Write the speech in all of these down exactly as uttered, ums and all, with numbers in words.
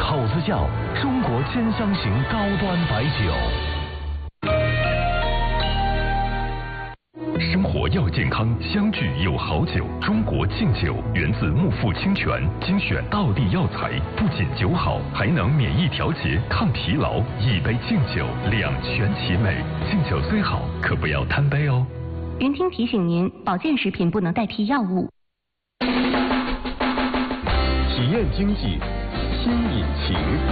口子窖，中国兼香型高端白酒。生活要健康，相聚有好酒。中国敬酒源自木富清泉精选道地药材，不仅酒好，还能免疫调节、抗疲劳。一杯敬酒，两全其美。敬酒虽好，可不要贪杯哦。 云听提醒您，保健食品不能代替药物。 体验经济新引擎。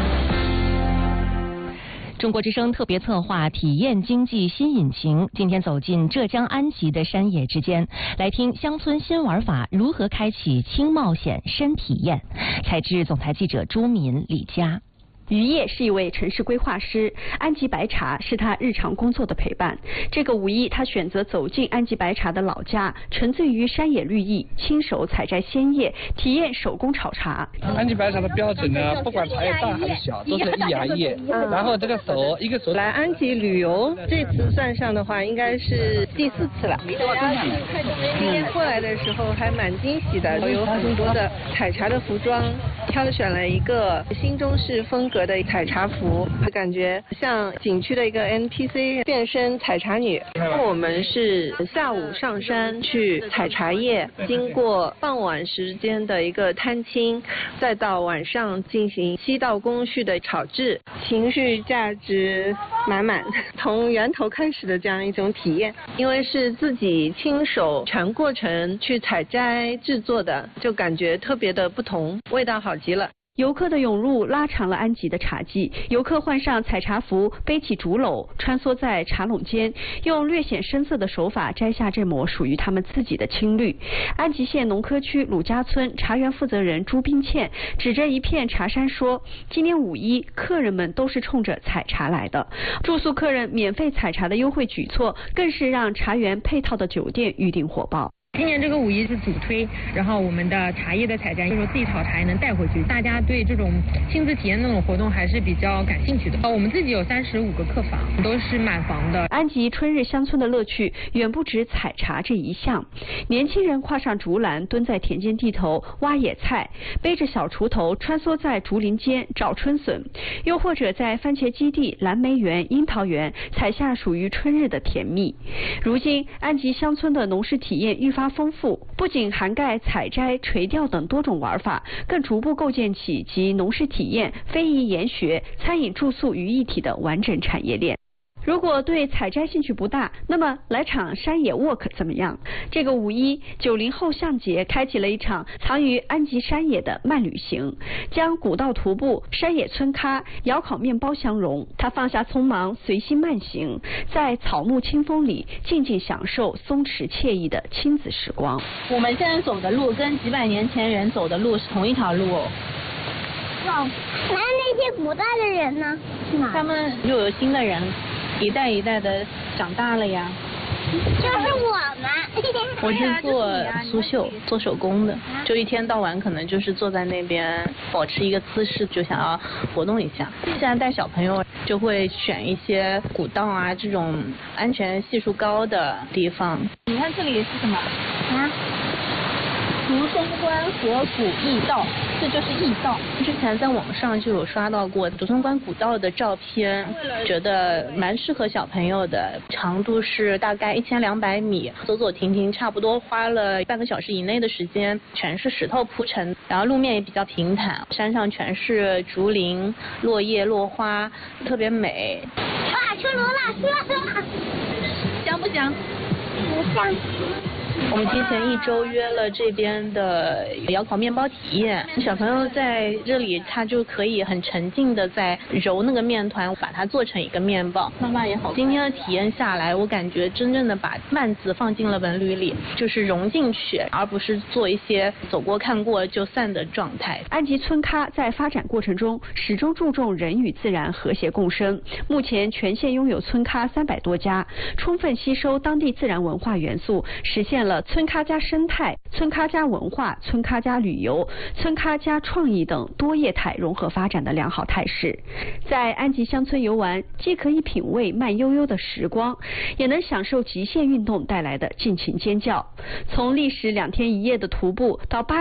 中国之声特别策划体验经济新引擎，今天走进浙江安吉的山野之间，来听乡村新玩法如何开启轻冒险深体验。采制总台记者朱敏、李佳。 于烨是一位城市规划师，安吉白茶是他日常工作的陪伴。这个五一，他选择走进安吉白茶的老家，沉醉于山野绿意，亲手采摘鲜叶，体验手工炒茶。 安吉白茶的标准呢，不管茶叶大还是小，都是一芽叶。嗯、然后这个手一个手来安吉旅游，这次算上的话，应该是第四次了。今天过来的时候还蛮惊喜的，有很多的采茶的服装，挑选了一个新中式风格的采茶服，感觉像景区的一个 N P C 变身采茶女。我们是下午上山去采茶叶，经过傍晚时间的一个探亲，再到晚上进行七道工序的炒制，情绪价值满满，从源头开始的这样一种体验。因为是自己亲手全过程去采摘制作的，就感觉特别的不同，味道好极了。 游客的涌入拉长了安吉的茶季，游客换上采茶服，背起竹篓，穿梭在茶垄间，用略显深色的手法摘下这抹属于他们自己的青绿。安吉县农科区鲁家村茶园负责人朱冰倩指着一片茶山说：“今年五一，客人们都是冲着采茶来的。住宿客人免费采茶的优惠举措，更是让茶园配套的酒店预订火爆。” 今年这个五一是主推，然后我们的茶叶的采摘，就是自己炒茶也能带回去，大家对这种亲自体验那种活动还是比较感兴趣的。我们自己有三十五个客房，都是满房的。 安吉春日乡村的乐趣远不止采茶这一项，年轻人挎上竹篮，蹲在田间地头挖野菜，背着小锄头穿梭在竹林间找春笋，又或者在番茄基地、蓝莓园、樱桃园采下属于春日的甜蜜。如今，安吉乡村的农事体验愈发丰富，不仅涵盖采摘、垂钓等多种玩法，更逐步构建起集农事体验、非遗研学、餐饮住宿于一体的完整产业链。如果对采摘兴趣不大，那么来场山野 walk 怎么样？这个五一，九零后向杰开启了一场藏于安吉山野的慢旅行，将古道徒步、山野村咖、窑烤面包相融。他放下匆忙，随心慢行，在草木清风里静静享受松弛惬意的亲子时光。 我们现在走的路跟几百年前人走的路是同一条路哦。 哇，那那些古代的人呢？ 是哪？他们又有新的人。一代一代的长大了呀， 就是我们。 我是做苏绣，做手工的，就一天到晚可能就是坐在那边，保持一个姿势，就想要活动一下。现在带小朋友就会选一些古道啊，这种安全系数高的地方。你看这里是什么啊？竹松关河谷驿道，这就是驿道。之前在网上就有刷到过竹松关古道的照片，觉得蛮适合小朋友的。长度是大概一千两百米，走走停停，差不多花了半个小时以内的时间，全是石头铺成，然后路面也比较平坦，山上全是竹林，落叶落花，特别美。 哇，出炉了，出炉了！ 香不香？ 不香。 我们提前一周约了这边的窑烤面包体验，小朋友在这里他就可以很沉浸的在揉那个面团，把它做成一个面包。妈妈也好，今天的体验下来，我感觉真正的把慢字放进了文旅里，就是融进去，而不是做一些走过看过就散的状态。 安吉村咖在发展过程中始终注重人与自然和谐共生，目前全县拥有村咖三百多家，充分吸收当地自然文化元素，实现了村咖加生态、村咖加文化、村咖加旅游、村咖加创意等多业态融合发展的良好态势。在安吉乡村游玩，既可以品味慢悠悠的时光，也能享受极限运动带来的尽情尖叫。从历时两天一夜的徒步到八